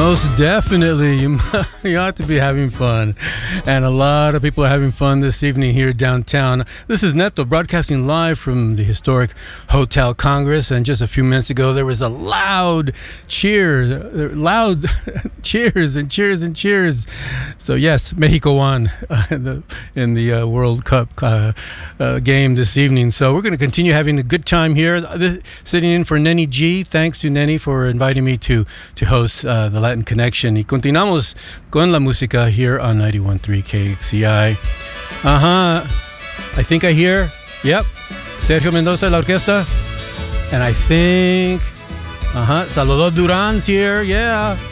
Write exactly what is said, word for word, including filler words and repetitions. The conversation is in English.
Most definitely. You, you ought to be having fun. And a lot of people are having fun this evening here downtown. This is Neto broadcasting live from the historic Hotel Congress. And just a few minutes ago, there was a loud cheer, loud cheers and cheers and cheers. So yes, Mexico won uh, in the, in the uh, World Cup uh, uh, game this evening. So we're going to continue having a good time here. This, sitting in for Nenny G. Thanks to Nenny for inviting me to, to host uh, the Latin Connection. Y continuamos con la música here on ninety-one point three K X C I. Uh-huh. I think I hear, yep, Sergio Mendoza, la orquesta. And I think, uh-huh, Salvador Duran's here, yeah.